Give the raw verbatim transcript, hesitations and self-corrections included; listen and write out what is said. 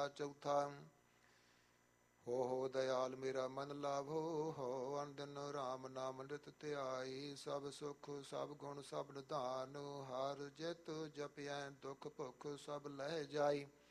ਤੀਜਾ ਚੌਥਾ। ਹੋ ਹੋ ਦਇਆਲ ਮੇਰਾ ਮਨ ਲਾਭੋ, ਹੋ ਅਨਦਿਨ ਰਾਮ ਨਾਮ ਨਿਤ ਧਿਆਈ। ਸਭ ਸੁਖ ਸਭ ਗੁਣ ਸਭ ਨਿਧਾਨ, ਹਰ ਜਿਤ ਜਪਿਐ ਦੁਖ ਭੁਖ ਸਭ ਲਹਿ ਜਾਈ।